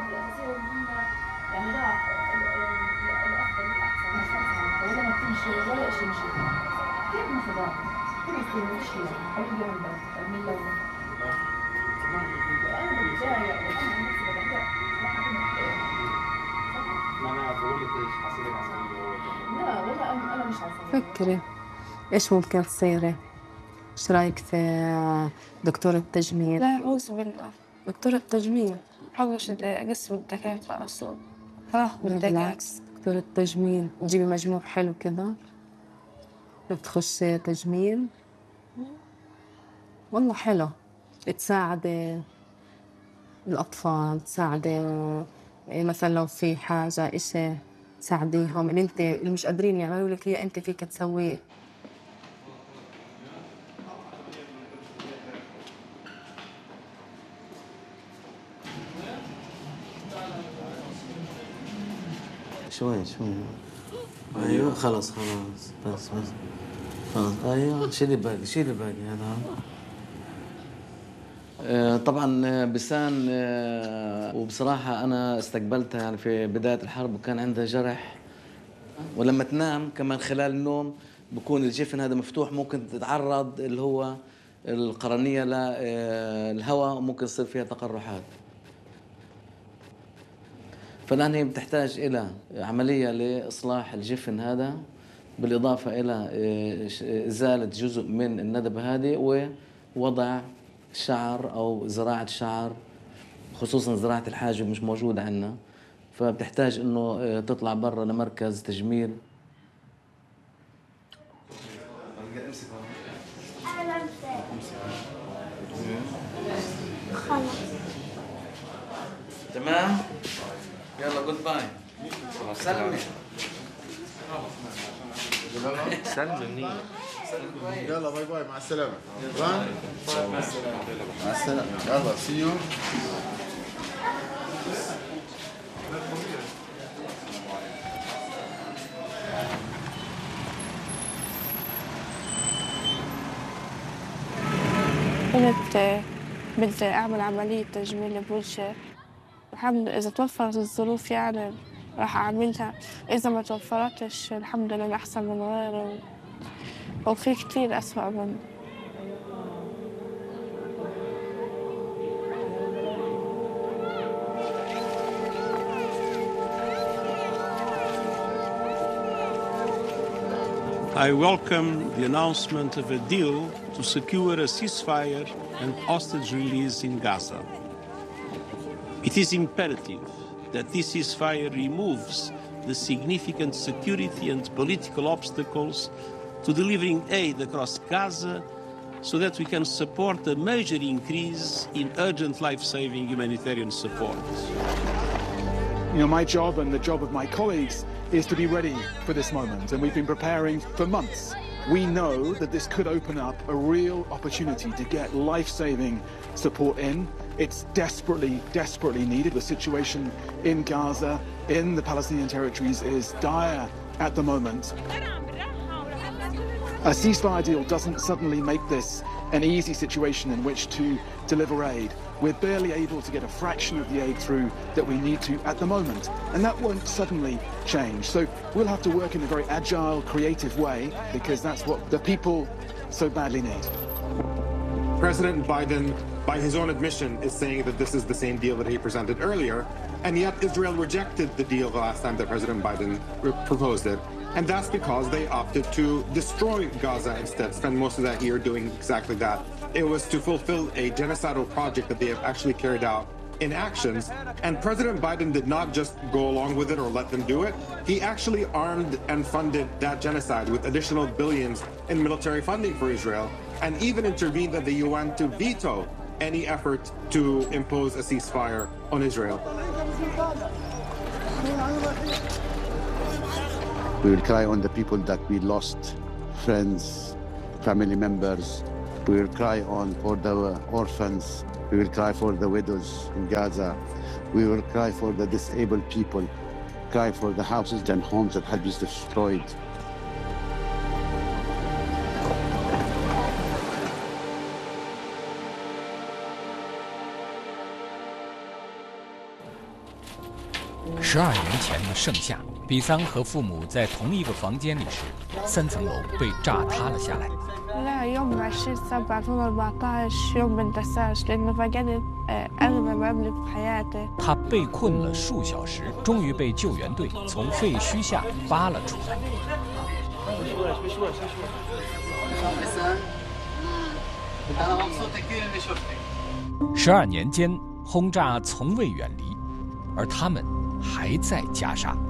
المهام الأساسية والمهمة يعني راح الأفضل والأحسن ولا ما بتمشي ولا شيء مشي كيف ما خضار كيف يصير مشكلة حبيبي عندك من لو أنا بتجاهل وأنا عن نفسي بتجاهل ما أنا بقول لك إيش حصلك عصبية لا والله أنا مش عصبية. فكري إيش ممكن تصيري؟ إيش رأيك في دكتورة تجميل؟ لا أعوذ بالله، دكتورة تجميل محاولش أقسم الدكاترة أصلا، راح بالدكاترة. بالعكس دكتورة تجميل تجيبي مجموع حلو كذا بتخشي تجميل والله حلو، تساعدي الأطفال، تساعدي مثلا لو في حاجة إشي تساعديهم اللي انت اللي مش قادرين يعملوا لك هي انت فيك تسويه. شوي ايوه خلاص بس خلاص ايوه شيلي باقي هذا. طبعا بسان وبصراحة أنا استقبلتها يعني في بداية الحرب وكان عندها جرح، ولما تنام كمان خلال النوم بكون الجفن هذا مفتوح، ممكن تتعرض اللي هو القرنية للهواء وممكن يصير فيها تقرحات. فالآن هي بتحتاج إلى عملية لإصلاح الجفن هذا بالإضافة إلى إزالة جزء من الندبة هذه ووضع شعر أو زراعة شعر، خصوصا زراعة الحاجب مش موجودة عندنا، فبتحتاج إنه تطلع برا لمركز تجميل. تمام؟ يلا جود باي. سلمي. سلمي. يلا باي باي مع السلامة. مع السلامة. يلا سي يو. بدي أعمل عملية تجميل بوجهي، الحمد لله إذا توفرت الظروف يعني راح أعملها، إذا ما توفرتش الحمد لله أحسن من غيره، وفي كتير أسوأ منه. I welcome the announcement of a deal to secure a ceasefire and hostage release in Gaza. It is imperative that this ceasefire removes the significant security and political obstacles to delivering aid across Gaza so that we can support a major increase in urgent life-saving humanitarian support. You know, my job and the job of my colleagues is to be ready for this moment, and we've been preparing for months. We know that this could open up a real opportunity to get life-saving support in. It's desperately, desperately needed. The situation in Gaza, in the Palestinian territories, is dire at the moment. A ceasefire deal doesn't suddenly make this an easy situation in which to deliver aid. We're barely able to get a fraction of the aid through that we need to at the moment, and that won't suddenly change. So we'll have to work in a very agile, creative way, because that's what the people so badly need. President Biden, by his own admission, is saying that this is the same deal that he presented earlier, and yet Israel rejected the deal the last time that President Biden proposed it. And that's because they opted to destroy Gaza instead, spend most of that year doing exactly that. It was to fulfill a genocidal project that they have actually carried out in actions. And President Biden did not just go along with it or let them do it. He actually armed and funded that genocide with additional billions in military funding for Israel, and even intervened at the UN to veto any effort to impose a ceasefire on Israel. We will cry on the people that we lost, friends, family members. We will cry on for the orphans. We will cry for the widows in Gaza. We will cry for the disabled people, cry for the houses and homes that had been destroyed. 12年前的盛夏，比桑和父母在同一个房间里时，3层楼被炸塌了下来。 لا يوم 20/7/2014 يوم منتساش لأنه فقدت أغلى مبلغ في حياتي. 他被困了数小时，终于被救援队从废墟下扒了出来。12年间，轰炸从未远离，而他们还在加沙。